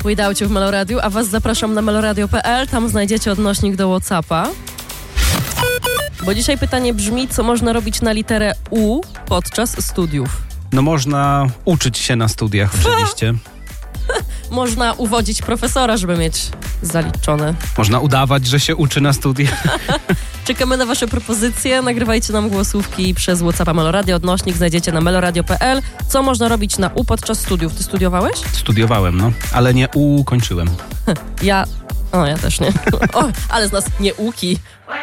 Without You w Meloradiu, a was zapraszam na meloradio.pl, tam znajdziecie odnośnik do WhatsAppa. Bo dzisiaj pytanie brzmi, co można robić na literę U podczas studiów? No można uczyć się na studiach oczywiście. Można uwodzić profesora, żeby mieć zaliczone. Można udawać, że się uczy na studiach. Czekamy na wasze propozycje, nagrywajcie nam głosówki przez WhatsAppa Meloradio, odnośnik znajdziecie na meloradio.pl. Co można robić na U podczas studiów? Ty studiowałeś? Studiowałem, no, ale nie ukończyłem. Ja też nie. O, ale z nas nie uki.